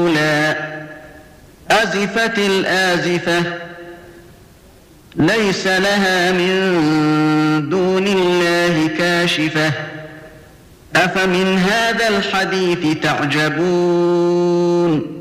أزفت الآزفة ليس لها من دون الله كاشفة أفمن هذا الحديث تعجبون